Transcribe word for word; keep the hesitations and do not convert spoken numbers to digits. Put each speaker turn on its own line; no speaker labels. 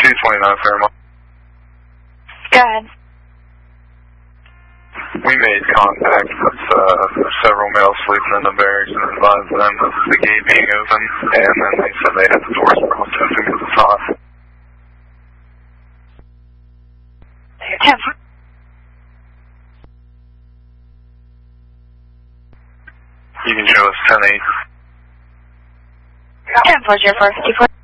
two twenty-nine Fairmont.
Go ahead.
We made contact with uh, several males sleeping in the barracks and advised them of the gate being open, and then they said they had the doors broken open because it's hot.
ten.
You can show us ten eight.
ten four zero four fifty four.